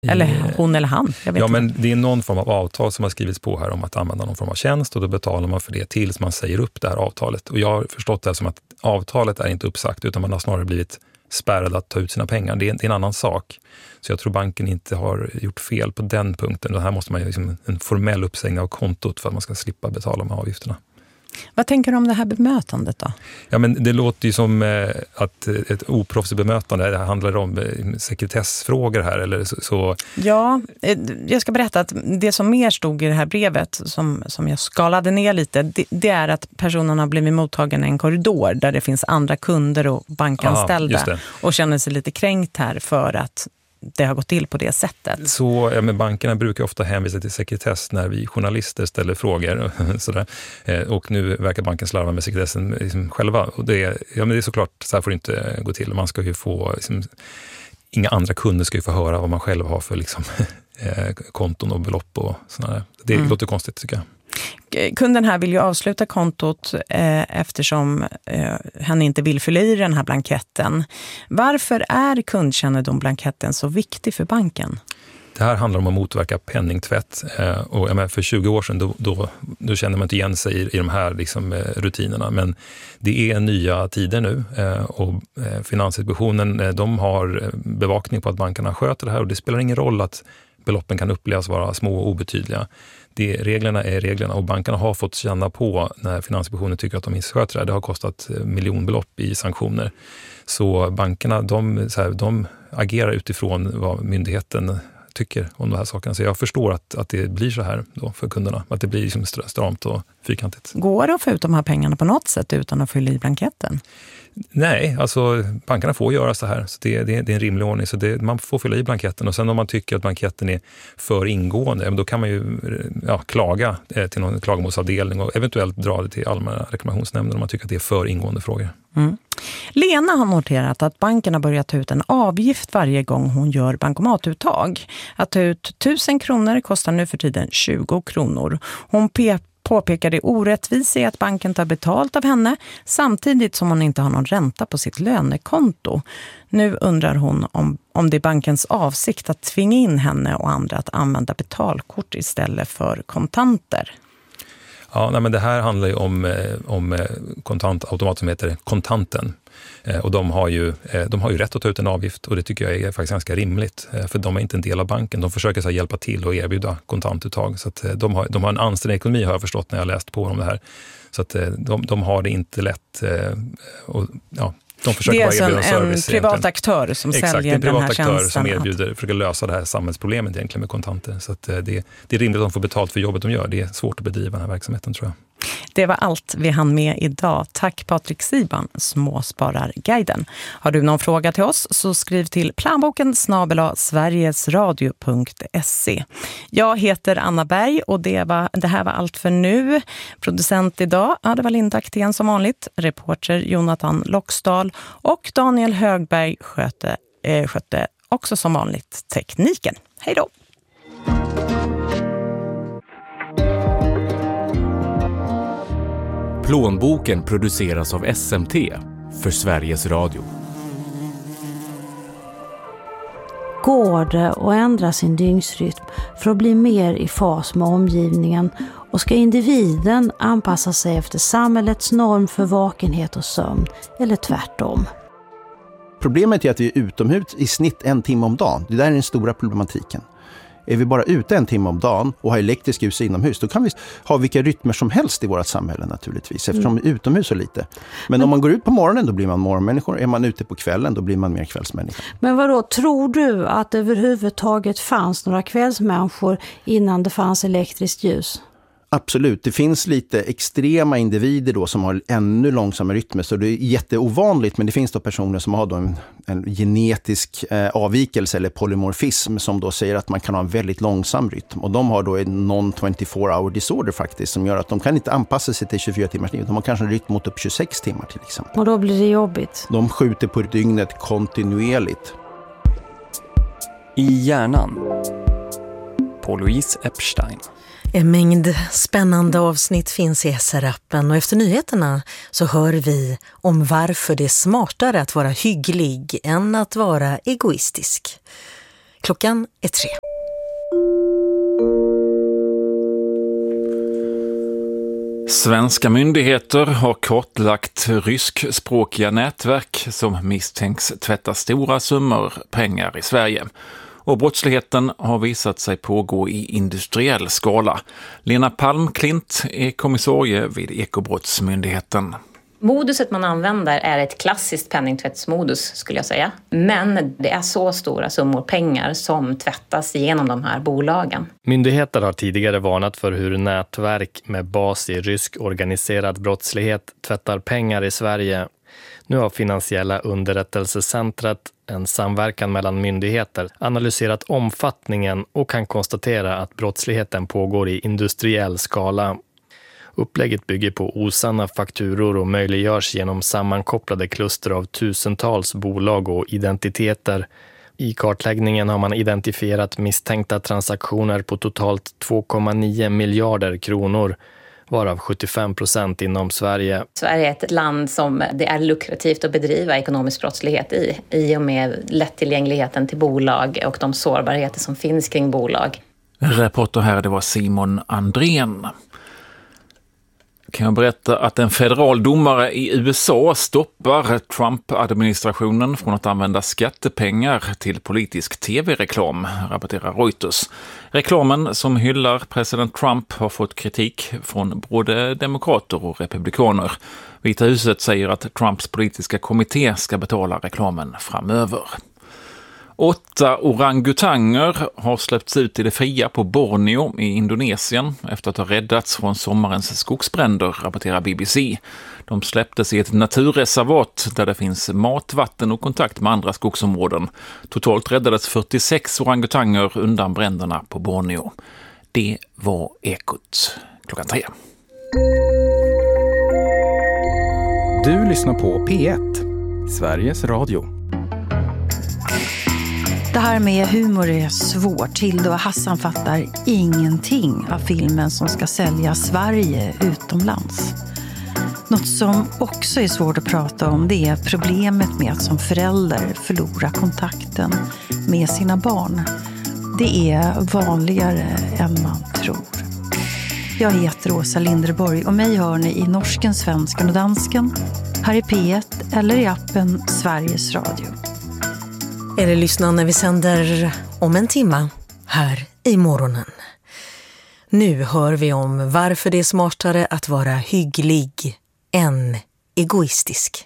Eller hon eller han, jag vet ja, inte. men det är någon form av avtal som har skrivits på här om att använda någon form av tjänst, och då betalar man för det tills man säger upp det här avtalet. Och jag har förstått det som att avtalet är inte uppsagt, utan man har snarare blivit spärrad att ta ut sina pengar. Det är en annan sak. Så jag tror banken inte har gjort fel på den punkten. Och här måste man ju liksom en formell uppsägning av kontot för att man ska slippa betala de här avgifterna. Vad tänker du om det här bemötandet då? Ja, men det låter ju som att ett oproffsigt bemötande, det handlar om sekretessfrågor här eller så. Ja, jag ska berätta att det som mer stod i det här brevet som jag skalade ner lite, det är att personen har blivit mottagen i en korridor där det finns andra kunder och bankanställda och känner sig lite kränkt här för att det har gått till på det sättet. Så ja, men bankerna brukar ofta hänvisa till sekretess när vi journalister ställer frågor och sådär. Och nu verkar banken slarva med sekretessen liksom själva. Och det är såklart, så här får det inte gå till. Man ska ju få, liksom, inga andra kunder ska ju få höra vad man själv har för liksom, konton och belopp och sådär. Det låter konstigt tycker jag. Kunden här vill ju avsluta kontot eftersom han inte vill fylla i den här blanketten. Varför är kundkännedom-blanketten så viktig för banken? Det här handlar om att motverka penningtvätt. Och jag menar, för 20 år sedan då känner man inte igen sig i de här liksom, rutinerna. Men det är nya tider nu. Och Finansinspektionen de har bevakning på att bankerna sköter det här. Och det spelar ingen roll att beloppen kan upplevas vara små och obetydliga. Reglerna är reglerna, och bankerna har fått känna på när Finansinspektionen tycker att de missköter det. Det har kostat miljonbelopp i sanktioner. Så bankerna de agerar utifrån vad myndigheten tycker om de här sakerna. Så jag förstår att det blir så här då för kunderna. Att det blir liksom stramt och fyrkantigt. Går det att få ut de här pengarna på något sätt utan att fylla i blanketten? Nej, alltså bankerna får göra så här. Så det är en rimlig ordning. Så man får fylla i blanketten. Och sen om man tycker att blanketten är för ingående, då kan man ju klaga till någon klagomålsavdelning och eventuellt dra det till allmänna reklamationsnämnden om man tycker att det är för ingående frågor. Mm. Lena har noterat att banken har börjat ta ut en avgift varje gång hon gör bankomatuttag. Att ta ut 1000 kronor kostar nu för tiden 20 kronor. Hon påpekar det orättvisa i att banken tar betalt av henne samtidigt som hon inte har någon ränta på sitt lönekonto. Nu undrar hon om det är bankens avsikt att tvinga in henne och andra att använda betalkort istället för kontanter. Ja, men det här handlar ju om kontantautomat som heter Kontanten. Och de har ju rätt att ta ut en avgift, och det tycker jag är faktiskt ganska rimligt. För de är inte en del av banken. De försöker så här hjälpa till och erbjuda kontantuttag. Så att de har en anständig ekonomi, har jag förstått när jag läst på om det här. Så att de har det inte lätt. Och, ja, de försöker det är bara erbjuda en service. privat aktör som säljer den här tjänsten. Exakt, en privat aktör som försöker lösa det här samhällsproblemet egentligen med kontanter. Så att det är rimligt att de får betalt för jobbet de gör. Det är svårt att bedriva den här verksamheten, tror jag. Det var allt vi hann med idag. Tack Patrik Siban, Småspararguiden. Har du någon fråga till oss så skriv till planboken@sverigesradio.se. Jag heter Anna Berg och det här var allt för nu. Producent idag, det var Linda Aktén som vanligt. Reporter Jonathan Loxdal och Daniel Högberg skötte också som vanligt tekniken. Hej då! Plånboken produceras av SMT för Sveriges Radio. Går det att ändra sin dygnsrytm för att bli mer i fas med omgivningen, och ska individen anpassa sig efter samhällets norm för vakenhet och sömn, eller tvärtom? Problemet är att vi är utomhus i snitt 1 timme om dagen. Det där är den stora problematiken. Är vi bara ute 1 timme om dagen och har elektrisk ljus inomhus, då kan vi ha vilka rytmer som helst i vårt samhälle naturligtvis, eftersom vi är utomhus så lite. Men om man går ut på morgonen, då blir man morgonmänniskor. Är man ute på kvällen, då blir man mer kvällsmänniskor. Men vadå, tror du att det överhuvudtaget fanns några kvällsmänniskor innan det fanns elektriskt ljus? Absolut, det finns lite extrema individer då som har ännu långsammare rytmer, så det är jätteovanligt, men det finns då personer som har då en genetisk avvikelse eller polymorfism som då säger att man kan ha en väldigt långsam rytm, och de har då en non-24-hour disorder faktiskt, som gör att de kan inte anpassa sig till 24 timmars liv. De har kanske en rytm mot upp 26 timmar till exempel. Och då blir det jobbigt. De skjuter på dygnet kontinuerligt. I hjärnan på Louise Epstein. En mängd spännande avsnitt finns i SR-appen, och efter nyheterna så hör vi om varför det är smartare att vara hygglig än att vara egoistisk. Klockan är 3. Svenska myndigheter har kartlagt ryskspråkiga nätverk som misstänks tvätta stora summor pengar i Sverige. Och brottsligheten har visat sig pågå i industriell skala. Lena Palmklint är kommissarie vid Ekobrottsmyndigheten. Moduset man använder är ett klassiskt penningtvättsmodus skulle jag säga. Men det är så stora summor pengar som tvättas genom de här bolagen. Myndigheter har tidigare varnat för hur nätverk med bas i rysk organiserad brottslighet tvättar pengar i Sverige. Nu har Finansiella underrättelsecentret, en samverkan mellan myndigheter, analyserat omfattningen och kan konstatera att brottsligheten pågår i industriell skala. Upplägget bygger på osanna fakturor och möjliggörs genom sammankopplade kluster av tusentals bolag och identiteter. I kartläggningen har man identifierat misstänkta transaktioner på totalt 2,9 miljarder kronor, varav 75% inom Sverige. Sverige är ett land som det är lukrativt att bedriva ekonomisk brottslighet i och med lättillgängligheten till bolag och de sårbarheter som finns kring bolag. Reporter här, det var Simon Andrén. Kan jag berätta att en federal domare i USA stoppar Trump-administrationen från att använda skattepengar till politisk tv-reklam, rapporterar Reuters. Reklamen som hyllar president Trump har fått kritik från både demokrater och republikaner. Vita huset säger att Trumps politiska kommitté ska betala reklamen framöver. 8 orangutanger har släppts ut i det fria på Borneo i Indonesien efter att ha räddats från sommarens skogsbränder, rapporterar BBC. De släpptes i ett naturreservat där det finns mat, vatten och kontakt med andra skogsområden. Totalt räddades 46 orangutanger undan bränderna på Borneo. Det var Ekot klockan 3. Du lyssnar på P1, Sveriges Radio. Det här med humor är svårt. Hilda och Hassan fattar ingenting av filmen som ska sälja Sverige utomlands. Något som också är svårt att prata om, det är problemet med att som förälder förlora kontakten med sina barn. Det är vanligare än man tror. Jag heter Åsa Linderborg och mig hör ni i norsken, svensken och dansken. Här i P1 eller i appen Sveriges Radio. Eller lyssna när vi sänder om en timme här i morgonen. Nu hör vi om varför det är smartare att vara hygglig än egoistisk.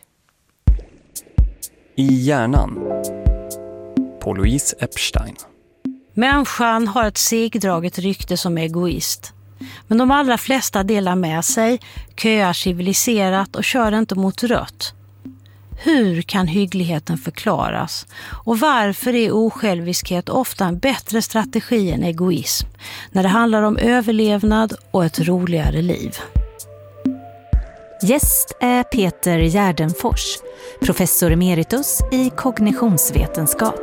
I hjärnan på Louise Epstein. Människan har ett segdraget rykte som egoist. Men de allra flesta delar med sig, köar civiliserat och kör inte mot rött. Hur kan hyggligheten förklaras? Och varför är osjälviskhet ofta en bättre strategi än egoism när det handlar om överlevnad och ett roligare liv? Gäst är Peter Gärdenfors, professor emeritus i kognitionsvetenskap.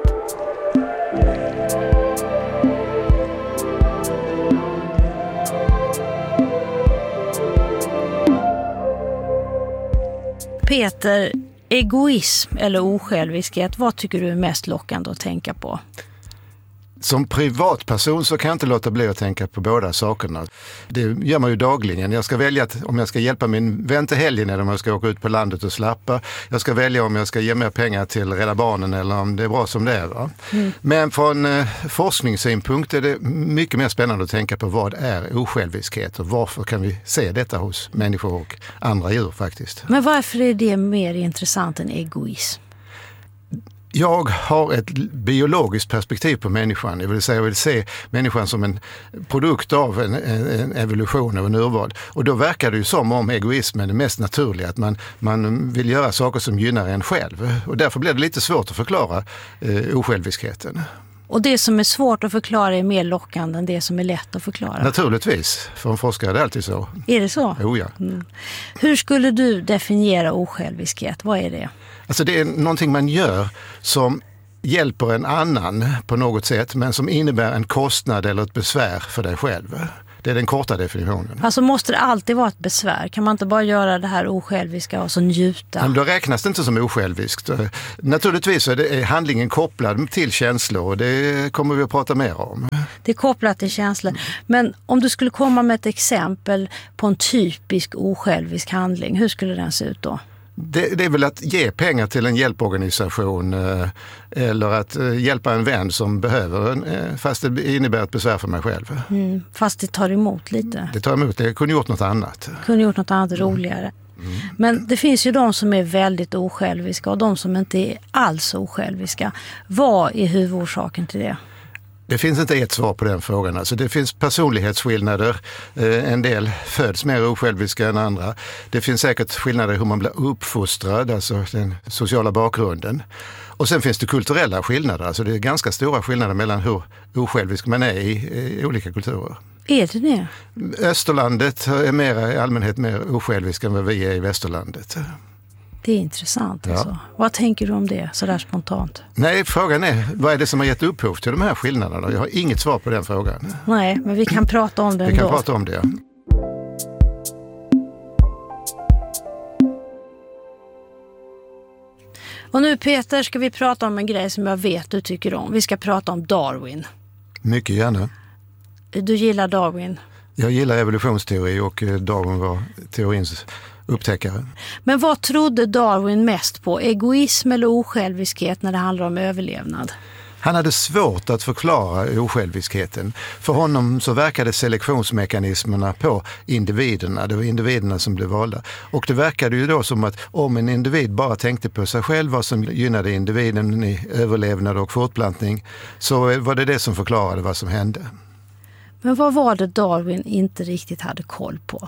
Peter, egoism eller osjälviskhet, vad tycker du är mest lockande att tänka på? Som privatperson så kan jag inte låta bli att tänka på båda sakerna. Det gör man ju dagligen. Jag ska välja om jag ska hjälpa min vän till helgen eller om jag ska åka ut på landet och slappa. Jag ska välja om jag ska ge mer pengar till Rädda Barnen eller om det är bra som det är. Va? Men från forskningssynpunkt är det mycket mer spännande att tänka på vad är osjälviskhet och varför kan vi se detta hos människor och andra djur faktiskt. Men varför är det mer intressant än egoism? Jag har ett biologiskt perspektiv på människan. Jag vill se människan som en produkt av en evolution och en urval. Och då verkar det ju som om egoismen är mest naturliga. Att man vill göra saker som gynnar en själv. Och därför blir det lite svårt att förklara osjälviskheten. Och det som är svårt att förklara är mer lockande än det som är lätt att förklara? Naturligtvis. För en forskare är det alltid så. Är det så? Oh ja. Hur skulle du definiera osjälviskhet? Vad är det? Alltså det är någonting man gör som hjälper en annan på något sätt men som innebär en kostnad eller ett besvär för dig själv. Det är den korta definitionen. Alltså måste det alltid vara ett besvär? Kan man inte bara göra det här osjälviska och så njuta? Men då räknas det inte som osjälviskt. Naturligtvis är handlingen kopplad till känslor och det kommer vi att prata mer om. Det är kopplat till känslor. Men om du skulle komma med ett exempel på en typisk osjälvisk handling, hur skulle den se ut då? Det är väl att ge pengar till en hjälporganisation eller att hjälpa en vän som behöver, fast det innebär ett besvär för mig själv. Fast det tar emot lite. Det tar emot, det kunde gjort något annat. Kunde gjort något annat roligare. Men det finns ju de som är väldigt osjälviska och de som inte är alls osjälviska. Vad är huvudorsaken till det? Det finns inte ett svar på den frågan. Alltså det finns personlighetsskillnader. En del föds mer osjälviska än andra. Det finns säkert skillnader i hur man blir uppfostrad, alltså den sociala bakgrunden. Och sen finns det kulturella skillnader. Alltså det är ganska stora skillnader mellan hur osjälvisk man är i olika kulturer. Är det det? Österlandet är i allmänhet mer osjälvisk än vad vi är i västerlandet. Det är intressant alltså. Vad tänker du om det så där spontant? Nej, frågan är vad är det som har gett upphov till de här skillnaderna? Jag har inget svar på den frågan. Nej, men vi kan prata om det ändå. Vi kan prata om det, ja. Och nu Peter ska vi prata om en grej som jag vet du tycker om. Vi ska prata om Darwin. Mycket gärna. Du gillar Darwin? Jag gillar evolutionsteori och Darwin var teorins upptäckare. Men vad trodde Darwin mest på? Egoism eller osjälviskhet när det handlar om överlevnad? Han hade svårt att förklara osjälviskheten. För honom så verkade selektionsmekanismerna på individerna. Det var individerna som blev valda. Och det verkade ju då som att om en individ bara tänkte på sig själv, vad som gynnade individen i överlevnad och fortplantning, så var det som förklarade vad som hände. Men vad var det Darwin inte riktigt hade koll på?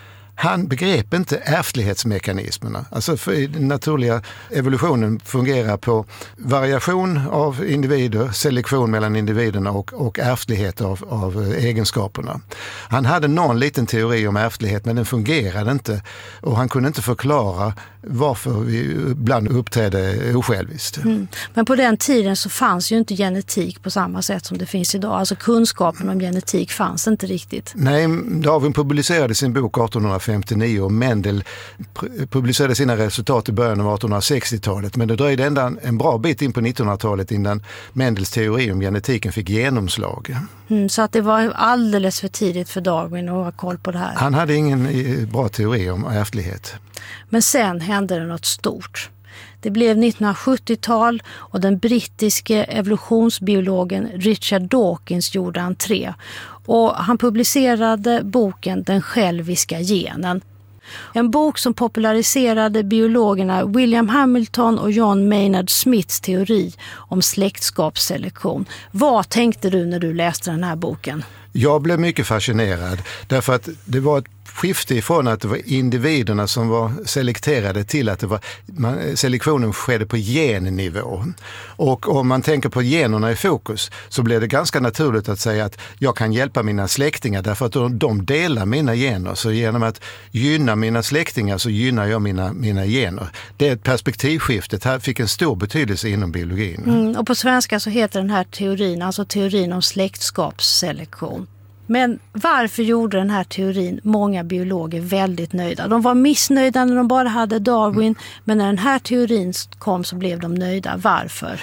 Han begrep inte ärftlighetsmekanismerna. Alltså för den naturliga evolutionen fungerar på variation av individer, selektion mellan individerna och ärftlighet av egenskaperna. Han hade någon liten teori om ärftlighet men den fungerade inte och han kunde inte förklara varför vi ibland uppträdde osjälviskt. Men på den tiden så fanns ju inte genetik på samma sätt som det finns idag. Alltså kunskapen om genetik fanns inte riktigt. Nej, Darwin publicerade sin bok 1859 och Mendel publicerade sina resultat i början av 1860-talet. Men det dröjde ända en bra bit in på 1900-talet innan Mendels teori om genetiken fick genomslag. Så att det var alldeles för tidigt för Darwin att ha koll på det här. Han hade ingen bra teori om ärftlighet. Men sen hände det något stort. Det blev 1970-tal och den brittiske evolutionsbiologen Richard Dawkins gjorde entré. Och han publicerade boken Den själviska genen. En bok som populariserade biologerna William Hamilton och John Maynard Smiths teori om släktskapsselektion. Vad tänkte du när du läste den här boken? Jag blev mycket fascinerad därför att det var ett skifte ifrån att det var individerna som var selekterade till att det var, selektionen skedde på gennivå. Och om man tänker på generna i fokus så blir det ganska naturligt att säga att jag kan hjälpa mina släktingar därför att de delar mina gener. Så genom att gynna mina släktingar så gynnar jag mina gener. Det är ett perspektivskifte. Det här fick en stor betydelse inom biologin. Och på svenska så heter den här teorin, alltså teorin om släktskapsselektion. Men varför gjorde den här teorin många biologer väldigt nöjda? De var missnöjda när de bara hade Darwin, men när den här teorin kom så blev de nöjda. Varför?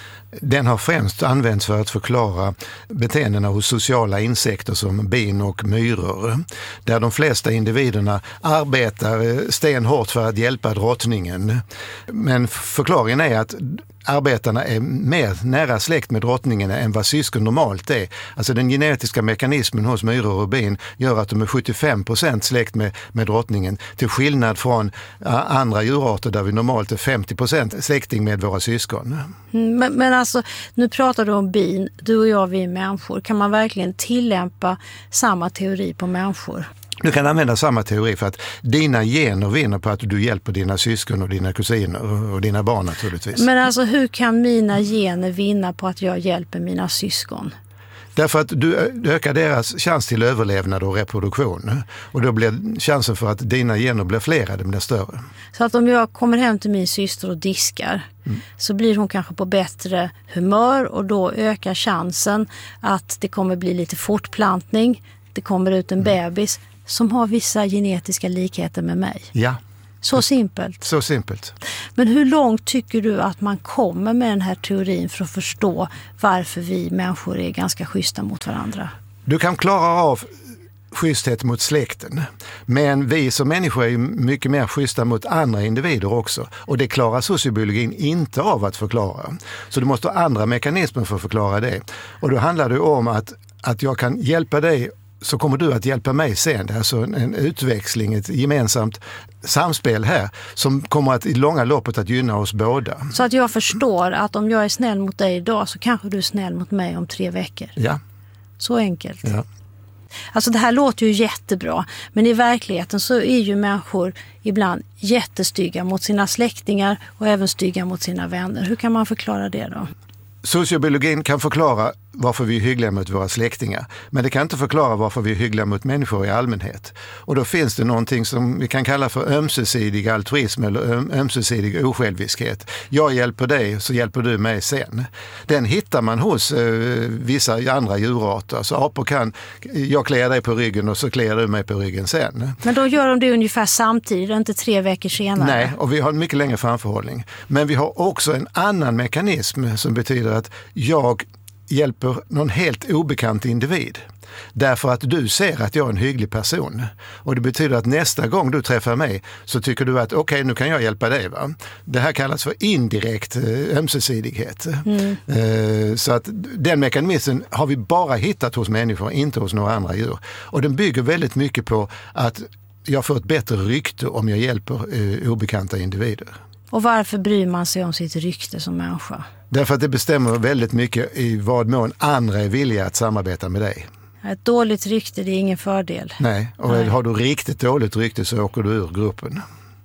Den har främst använts för att förklara beteendena hos sociala insekter som bin och myror. Där de flesta individerna arbetar stenhårt för att hjälpa drottningen. Men förklaringen är att arbetarna är mer nära släkt med drottningen än vad syskon normalt är. Alltså den genetiska mekanismen hos myror och bin gör att de är 75% släkt med drottningen. Till skillnad från andra djurarter där vi normalt är 50% släkting med våra syskon. Men alltså, nu pratar du om bin, du och jag, vi är människor. Kan man verkligen tillämpa samma teori på människor? Du kan använda samma teori för att dina gener vinner på att du hjälper dina syskon och dina kusiner och dina barn naturligtvis. Men alltså hur kan mina gener vinna på att jag hjälper mina syskon? Därför att du ökar deras chans till överlevnad och reproduktion. Och då blir chansen för att dina gener blir flera, det blir större. Så att om jag kommer hem till min syster och diskar så blir hon kanske på bättre humör och då ökar chansen att det kommer bli lite fortplantning. det kommer ut en bebis som har vissa genetiska likheter med mig. Ja. Så simpelt. Så simpelt. Men hur långt tycker du att man kommer med den här teorin för att förstå varför vi människor är ganska schyssta mot varandra? Du kan klara av schyssthet mot släkten. Men vi som människor är mycket mer schyssta mot andra individer också. Och det klarar sociobiologin inte av att förklara. Så du måste ha andra mekanismer för att förklara det. Och då handlar det om att jag kan hjälpa dig, så kommer du att hjälpa mig sen. Det är alltså en utväxling, ett gemensamt samspel här som kommer att i långa loppet att gynna oss båda. Så att jag förstår att om jag är snäll mot dig idag så kanske du är snäll mot mig om 3 veckor. Ja. Så enkelt. Ja. Alltså det här låter ju jättebra, men i verkligheten så är ju människor ibland jättestygga mot sina släktingar och även stygga mot sina vänner. Hur kan man förklara det då? Sociobiologin kan förklara varför vi är hyggliga mot våra släktingar. Men det kan inte förklara varför vi är hyggliga mot människor i allmänhet. Och då finns det någonting som vi kan kalla för ömsesidig altruism eller ömsesidig osjälviskhet. Jag hjälper dig så hjälper du mig sen. Den hittar man hos vissa andra djurarter. Så apor kan, jag kliar dig på ryggen och så kliar du mig på ryggen sen. Men då gör de det ungefär samtidigt, inte 3 veckor senare? Nej, och vi har en mycket längre framförhållning. Men vi har också en annan mekanism som betyder att jag hjälper någon helt obekant individ. Därför att du ser att jag är en hygglig person. Och det betyder att nästa gång du träffar mig så tycker du att okej, nu kan jag hjälpa dig. Va? Det här kallas för indirekt ömsesidighet. Så att den mekanismen har vi bara hittat hos människor, inte hos några andra djur. Och den bygger väldigt mycket på att jag får ett bättre rykte om jag hjälper obekanta individer. Och varför bryr man sig om sitt rykte som människa? Därför att det bestämmer väldigt mycket i vad mån andra är villiga att samarbeta med dig. Ett dåligt rykte, det är ingen fördel. Nej, och har du riktigt dåligt rykte så åker du ur gruppen.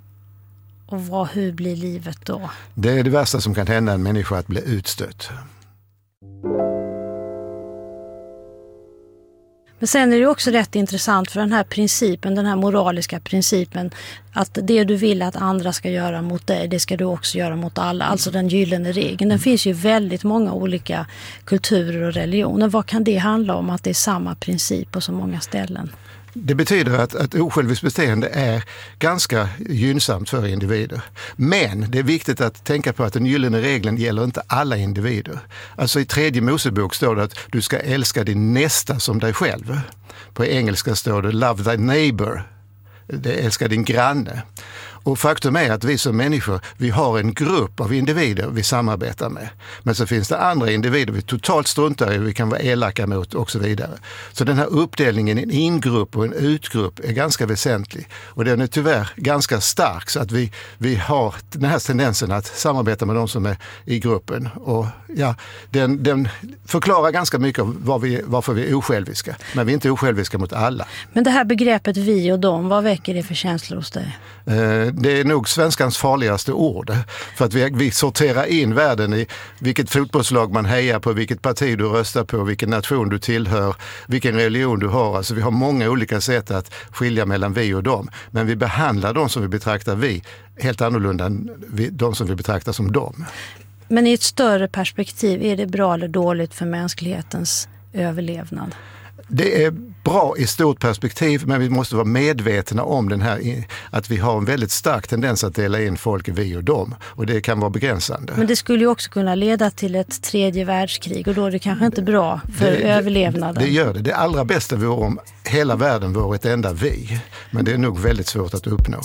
Och hur blir livet då? Det är det värsta som kan hända en människa, att bli utstött. Men sen är det också rätt intressant för den här principen, den här moraliska principen, att det du vill att andra ska göra mot dig, det ska du också göra mot alla. Alltså den gyllene regeln. Den finns ju väldigt många olika kulturer och religioner. Vad kan det handla om, att det är samma princip på så många ställen? Det betyder att osjälviskt beteende är ganska gynnsamt för individer. Men det är viktigt att tänka på att den gyllene regeln gäller inte alla individer. Alltså i 3:e Mosebok står det att du ska älska din nästa som dig själv. På engelska står det love thy neighbor. Älska din granne. Och faktum är att vi som människor, vi har en grupp av individer vi samarbetar med. Men så finns det andra individer vi totalt struntar i, vi kan vara elaka mot och så vidare. Så den här uppdelningen i en ingrupp och en utgrupp är ganska väsentlig. Och den är tyvärr ganska stark, så att vi har den här tendensen att samarbeta med de som är i gruppen. Och ja, den förklarar ganska mycket av varför vi är osjälviska. Men vi är inte osjälviska mot alla. Men det här begreppet vi och dem, vad väcker det för känslor hos dig? Det är nog svenskans farligaste ord. För att vi sorterar in världen i vilket fotbollslag man hejar på, vilket parti du röstar på, vilken nation du tillhör, vilken religion du har. Alltså vi har många olika sätt att skilja mellan vi och dem. Men vi behandlar de som vi betraktar vi helt annorlunda än de som vi betraktar som dem. Men i ett större perspektiv, är det bra eller dåligt för mänsklighetens överlevnad? Det är bra i stort perspektiv, men vi måste vara medvetna om den här, att vi har en väldigt stark tendens att dela in folk i vi och dem, och det kan vara begränsande. Men det skulle ju också kunna leda till ett 3:e världskrig, och då är det kanske inte bra för överlevnaden. Det gör det. Det allra bästa vore om hela världen vore ett enda vi, men det är nog väldigt svårt att uppnå.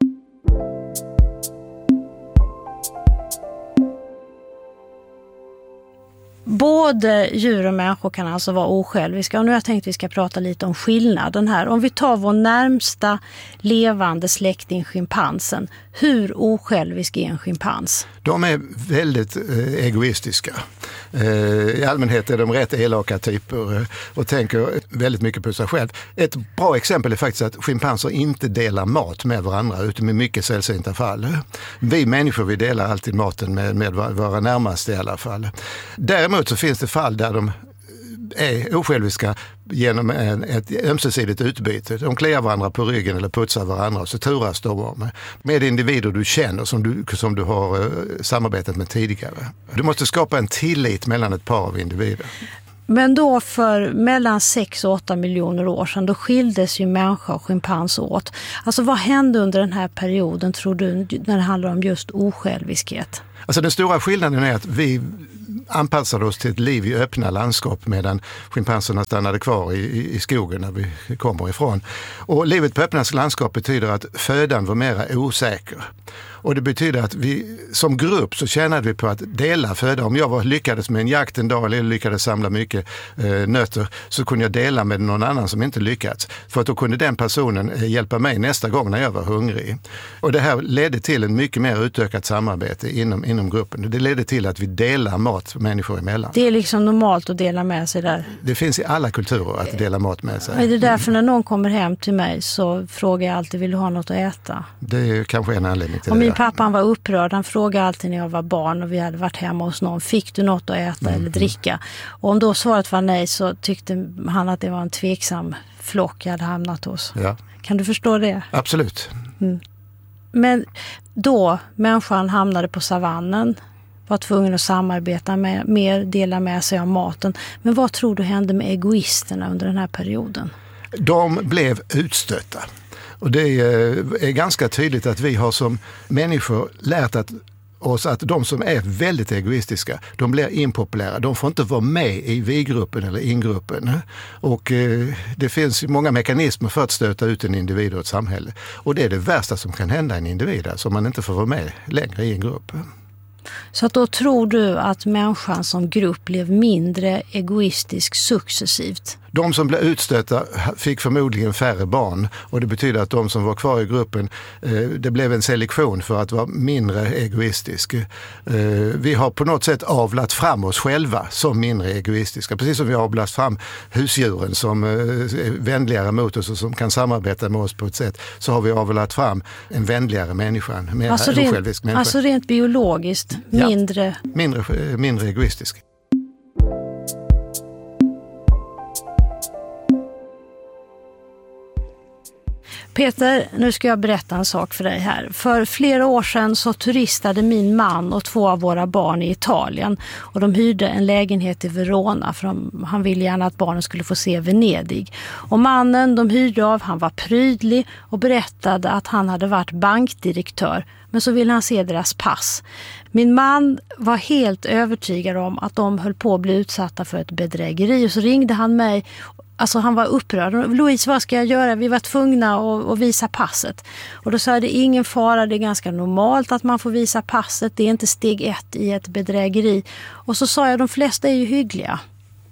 Både djur och människor kan alltså vara osjälviska, och nu har jag tänkt att vi ska prata lite om skillnaden här. Om vi tar vår närmsta levande släkting, schimpansen, hur osjälvisk är en schimpans? De är väldigt egoistiska. I allmänhet är de rätt elaka typer och tänker väldigt mycket på sig själv. Ett bra exempel är faktiskt att schimpanser inte delar mat med varandra, utan med mycket sällsynta fall. Vi människor, vi delar alltid maten med våra närmaste i alla fall. Däremot så finns det fall där de är osjälviska genom ett ömsesidigt utbyte. De kliar varandra på ryggen eller putsar varandra, och så turas de om med individer du känner som du har samarbetat med tidigare. Du måste skapa en tillit mellan ett par av individer. Men då för mellan 6 och 8 miljoner år sedan, då skildes ju människa och schimpans åt. Alltså vad hände under den här perioden, tror du, när det handlar om just osjälviskhet? Alltså den stora skillnaden är att vi anpassade oss till ett liv i öppna landskap medan schimpanserna stannade kvar i skogen när vi kommer ifrån. Och livet på öppna landskap betyder att födan var mer osäker. Och det betyder att vi som grupp så tjänade vi på att dela föda. Om jag lyckades med en jakt en dag eller lyckades samla mycket nötter, så kunde jag dela med någon annan som inte lyckats. För att då kunde den personen hjälpa mig nästa gång när jag var hungrig. Och det här ledde till en mycket mer utökat samarbete inom gruppen. Det ledde till att vi delar mat människor emellan. Det är liksom normalt att dela med sig där. Det finns i alla kulturer att dela mat med sig. Är det därför när någon kommer hem till mig så frågar jag alltid, vill du ha något att äta? Det är kanske en anledning till och det. Min pappa var upprörd, han frågade alltid när jag var barn och vi hade varit hemma hos någon, fick du något att äta eller dricka? Och om då svaret var nej så tyckte han att det var en tveksam flock jag hade hamnat hos. Ja. Kan du förstå det? Absolut. Men då människan hamnade på savannen, var tvungen att samarbeta med, mer dela med sig av maten. Men vad tror du hände med egoisterna under den här perioden? De blev utstötta. Och det är ganska tydligt att vi har som människor lärt oss att de som är väldigt egoistiska, de blir impopulära. De får inte vara med i vi-gruppen eller in-gruppen. Och det finns många mekanismer för att stöta ut en individ och ett samhälle. Och det är det värsta som kan hända en individ, alltså man inte får vara med längre i en grupp. Så att då tror du att människan som grupp blev mindre egoistisk successivt? De som blev utstötta fick förmodligen färre barn, och det betyder att de som var kvar i gruppen, det blev en selektion för att vara mindre egoistisk. Vi har på något sätt avlat fram oss själva som mindre egoistiska, precis som vi har avlat fram husdjuren som är vänligare mot oss och som kan samarbeta med oss på ett sätt, så har vi avlat fram en vänligare människa, en mer osjälvisk människa. Alltså rent biologiskt, mindre... Ja, mindre egoistisk. Peter, nu ska jag berätta en sak för dig här. För flera år sedan så turistade min man och 2 av våra barn i Italien. Och de hyrde en lägenhet i Verona för han ville gärna att barnen skulle få se Venedig. Och mannen de hyrde av, han var prydlig och berättade att han hade varit bankdirektör. Men så ville han se deras pass. Min man var helt övertygad om att de höll på att bli utsatta för ett bedrägeri. Och så ringde han mig. Alltså han var upprörd. Louise, vad ska jag göra? Vi var tvungna att visa passet. Och då sa jag, det är ingen fara, det är ganska normalt att man får visa passet. Det är inte steg 1 i ett bedrägeri. Och så sa jag, de flesta är ju hyggliga.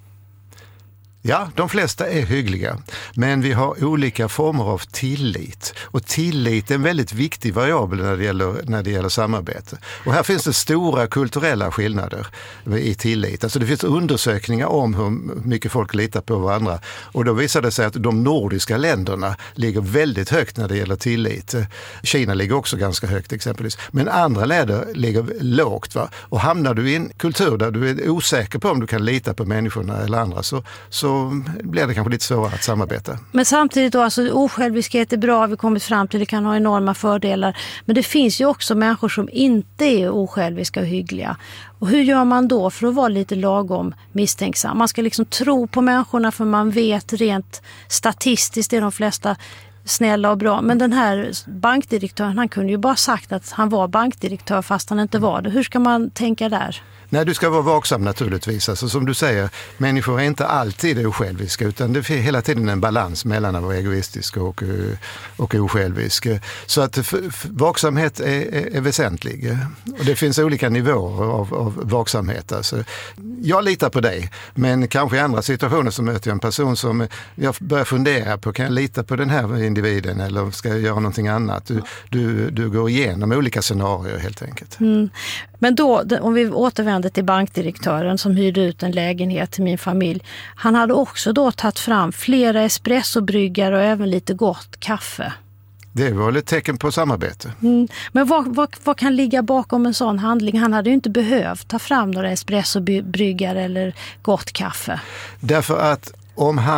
Ja, de flesta är hyggliga, men vi har olika former av tillit. Och tillit är en väldigt viktig variabel när det gäller samarbete. Och här finns det stora kulturella skillnader i tillit. Alltså det finns undersökningar om hur mycket folk litar på varandra. Och då visar det sig att de nordiska länderna ligger väldigt högt när det gäller tillit. Kina ligger också ganska högt exempelvis. Men andra länder ligger lågt. Va? Och hamnar du i en kultur där du är osäker på om du kan lita på människorna eller andra så blir det kanske lite svårare att samarbeta. Men samtidigt då, alltså osjälviskhet är bra, vi kommit fram till, det kan ha enorma fördelar. Men det finns ju också människor som inte är osjälviska och hyggliga. Och hur gör man då för att vara lite lagom misstänksam? Man ska liksom tro på människorna för man vet rent statistiskt är de flesta snälla och bra. Men den här bankdirektören, han kunde ju bara sagt att han var bankdirektör fast han inte var det. Hur ska man tänka där? Nej, du ska vara vaksam naturligtvis. Alltså, som du säger, människor är inte alltid osjälviska utan det är hela tiden en balans mellan att vara egoistisk och osjälvisk. Så att vaksamhet är väsentlig. Och det finns olika nivåer av vaksamhet. Alltså, jag litar på dig, men kanske i andra situationer så möter jag en person som jag börjar fundera på, kan jag lita på den här individen eller ska jag göra någonting annat? Du går igenom olika scenarier helt enkelt. Men då, om vi återvänder till bankdirektören som hyrde ut en lägenhet till min familj. Han hade också då tagit fram flera espressobryggare och även lite gott kaffe. Det var ett tecken på samarbete. Men vad kan ligga bakom en sån handling? Han hade ju inte behövt ta fram några espressobryggare eller gott kaffe. Därför att om han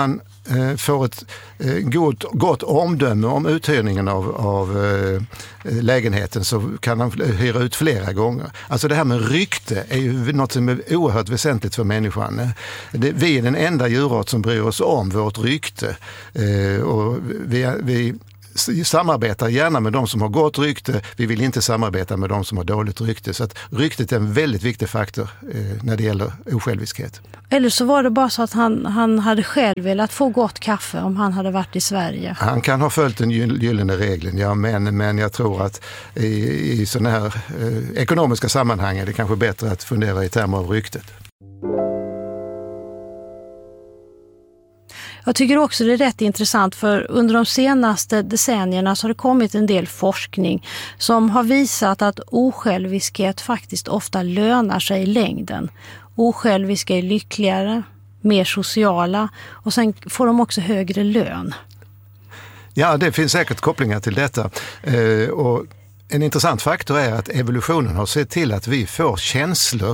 får ett gott omdöme om uthyrningen av lägenheten så kan han hyra ut flera gånger. Alltså det här med rykte är ju något som är oerhört väsentligt för människan. Vi är den enda djurart som bryr oss om vårt rykte. Och vi samarbetar gärna med de som har gott rykte. Vi vill inte samarbeta med de som har dåligt rykte. Så att ryktet är en väldigt viktig faktor när det gäller osjälviskhet. Eller så var det bara så att han hade själv velat få gott kaffe om han hade varit i Sverige. Han kan ha följt den gyllene regeln, ja, men jag tror att i sådana här ekonomiska sammanhang är det kanske bättre att fundera i termer av ryktet. Jag tycker också det är rätt intressant för under de senaste decennierna så har det kommit en del forskning som har visat att osjälviskhet faktiskt ofta lönar sig i längden. Osjälviska är lyckligare, mer sociala och sen får de också högre lön. Ja, det finns säkert kopplingar till detta och en intressant faktor är att evolutionen har sett till att vi får känslor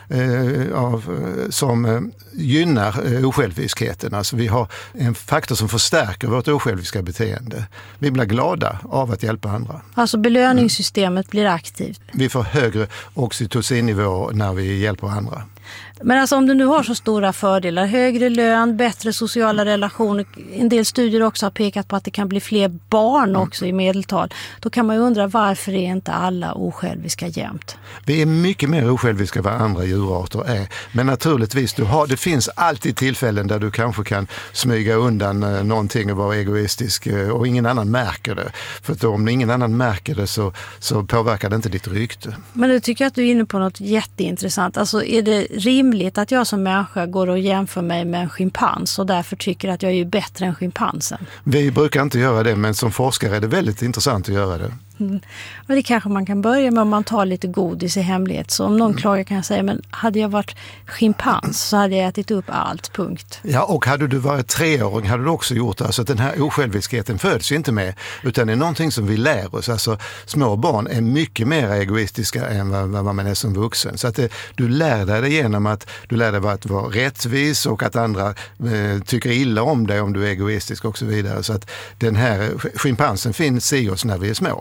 som gynnar osjälviskheten. Alltså vi har en faktor som förstärker vårt osjälviska beteende. Vi blir glada av att hjälpa andra. Alltså belöningssystemet blir aktivt. Vi får högre oxytocinnivå när vi hjälper andra. Men alltså om du nu har så stora fördelar, högre lön, bättre sociala relationer, en del studier också har pekat på att det kan bli fler barn också i medeltal, då kan man ju undra varför är inte alla osjälviska jämt? Vi är mycket mer osjälviska än vad andra djurarter är, men naturligtvis det finns alltid tillfällen där du kanske kan smyga undan någonting och vara egoistisk och ingen annan märker det. För om ingen annan märker det så påverkar det inte ditt rykte. Men du tycker att du är inne på något jätteintressant. Alltså är det rimligt att jag som människa går och jämför mig med en schimpans och därför tycker att jag är ju bättre än schimpansen? Vi brukar inte göra det, men som forskare är det väldigt intressant att göra det. Men det kanske man kan börja med om man tar lite godis i hemlighet. Så om någon klagar kan jag säga, men hade jag varit schimpans så hade jag ätit upp allt, punkt. Ja, och hade du varit 3-åring hade du också gjort det. Alltså att den här osjälviskheten föds inte med, utan det är någonting som vi lär oss. Alltså små barn är mycket mer egoistiska än vad man är som vuxen. Så att du lär dig det genom att du lär dig att vara rättvis och att andra tycker illa om dig om du är egoistisk och så vidare. Så att den här schimpansen finns i oss när vi är små.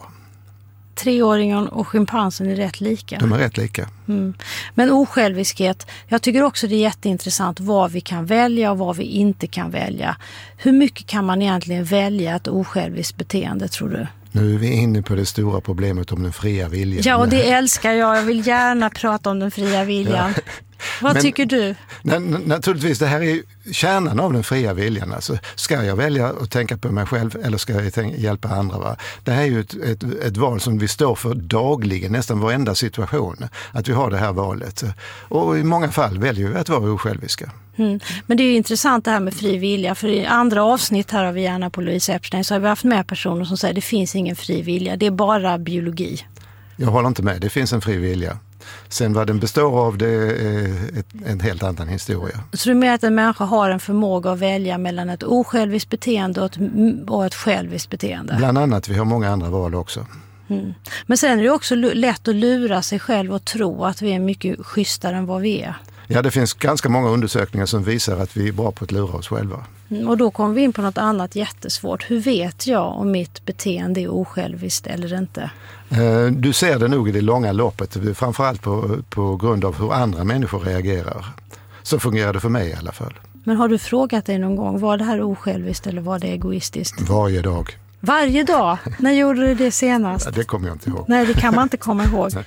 3-åringen och schimpansen är rätt lika. De är rätt lika. Men osjälviskhet, jag tycker också det är jätteintressant vad vi kan välja och vad vi inte kan välja. Hur mycket kan man egentligen välja ett osjälviskt beteende, tror du? Nu är vi inne på det stora problemet om den fria viljan. Ja, och det älskar jag. Jag vill gärna prata om den fria viljan. Ja. Vad tycker du? Naturligtvis, det här är kärnan av den fria viljan. Alltså, ska jag välja att tänka på mig själv eller ska jag hjälpa andra? Va? Det här är ju ett val som vi står för dagligen, nästan varenda situation. Att vi har det här valet. Och i många fall väljer vi att vara osjälviska. Men det är ju intressant det här med fri vilja, för i andra avsnitt här av Gärna på Louise Epstein så har vi haft med personer som säger att det finns ingen fri vilja, det är bara biologi. Jag håller inte med, det finns en fri vilja. Sen vad den består av det är en helt annan historia. Så du menar att en människa har en förmåga att välja mellan ett osjälviskt beteende och ett själviskt beteende? Bland annat, vi har många andra val också. Men sen är det också lätt att lura sig själv och tro att vi är mycket schysstare än vad vi är. Ja, det finns ganska många undersökningar som visar att vi är bra på att lura oss själva. Och då kommer vi in på något annat jättesvårt. Hur vet jag om mitt beteende är osjälviskt eller inte? Du ser det nog i det långa loppet, framförallt på grund av hur andra människor reagerar. Så fungerar det för mig i alla fall. Men har du frågat dig någon gång, var det här osjälviskt eller var det egoistiskt? Varje dag. Varje dag? När gjorde du det senast? Ja, det kommer jag inte ihåg. Nej, det kan man inte komma ihåg. Nej.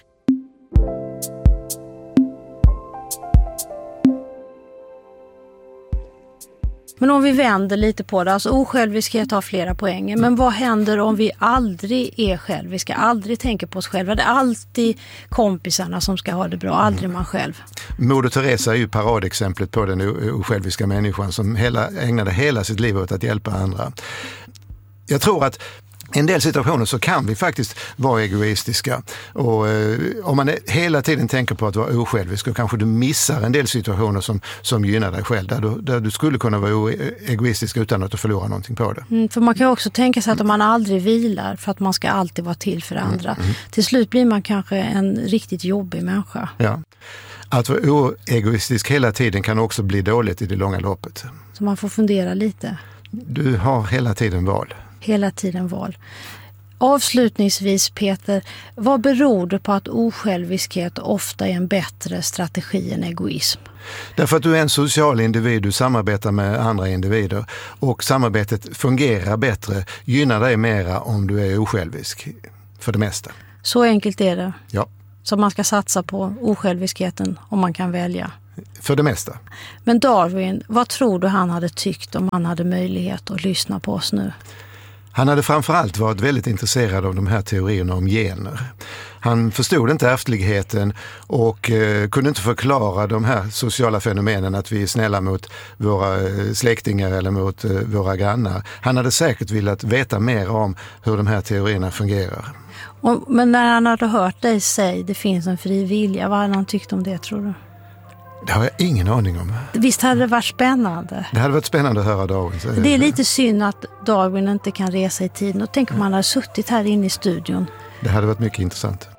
Men om vi vänder lite på det, alltså osjälviskhet har flera poänger. Men vad händer om vi aldrig är själviska, aldrig tänker på oss själva? Det är alltid kompisarna som ska ha det bra, aldrig man själv. Moder Teresa är ju paradexemplet på den osjälviska människan som ägnade hela sitt liv åt att hjälpa andra. Jag tror att i en del situationer så kan vi faktiskt vara egoistiska och om man hela tiden tänker på att vara osjälvisk så kanske du missar en del situationer som gynnar dig själv där du skulle kunna vara egoistisk utan att du förlorar någonting på det. För man kan också tänka sig att om man aldrig vilar för att man ska alltid vara till för andra. Till slut blir man kanske en riktigt jobbig människa. Ja. Att vara oegoistisk hela tiden kan också bli dåligt i det långa loppet. Så man får fundera lite. Du har hela tiden val. Hela tiden val. Avslutningsvis, Peter, vad beror det på att osjälviskhet ofta är en bättre strategi än egoism? Därför att du är en social individ, du samarbetar med andra individer och samarbetet fungerar bättre, gynnar dig mera om du är osjälvisk för det mesta. Så enkelt är det. Ja. Så man ska satsa på osjälviskheten om man kan välja. För det mesta. Men Darwin, vad tror du han hade tyckt om han hade möjlighet att lyssna på oss nu? Han hade framförallt varit väldigt intresserad av de här teorierna om gener. Han förstod inte ärftligheten och kunde inte förklara de här sociala fenomenen, att vi är snälla mot våra släktingar eller mot våra grannar. Han hade säkert velat veta mer om hur de här teorierna fungerar. Men när han hade hört dig säga det finns en fri vilja, vad hade han tyckt om det, tror du? Det har jag ingen aning om. Visst hade det varit spännande? Det hade varit spännande att höra Darwin. Det är lite synd att Darwin inte kan resa i tiden. Och tänk om han hade suttit här inne i studion. Det hade varit mycket intressant.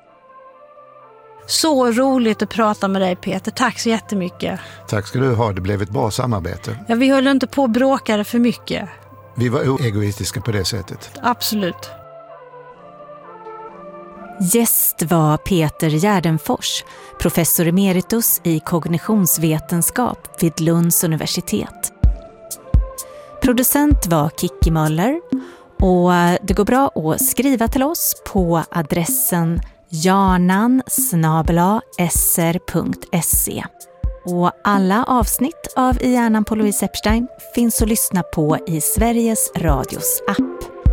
Så roligt att prata med dig, Peter. Tack så jättemycket. Tack ska du ha. Det blev ett bra samarbete. Ja, vi höll inte på att bråka för mycket. Vi var oegoistiska på det sättet. Absolut. Gäst var Peter Gärdenfors, professor emeritus i kognitionsvetenskap vid Lunds universitet. Producent var Kikki Möller och det går bra att skriva till oss på adressen jarnan@sr.se. Och alla avsnitt av I hjärnan på Louise Epstein finns att lyssna på i Sveriges Radios app.